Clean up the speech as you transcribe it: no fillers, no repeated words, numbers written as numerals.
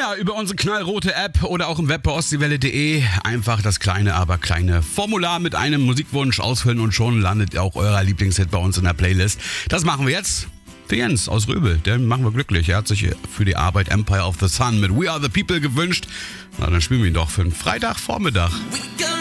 Ja, über unsere knallrote App oder auch im Web bei ostseewelle.de einfach das kleine, aber kleine Formular mit einem Musikwunsch ausfüllen und schon landet auch euer Lieblingshit bei uns in der Playlist. Das machen wir jetzt für Jens aus Röbel. Den machen wir glücklich. Er hat sich für die Arbeit Empire of the Sun mit We Are the People gewünscht. Na, dann spielen wir ihn doch für einen Freitagvormittag.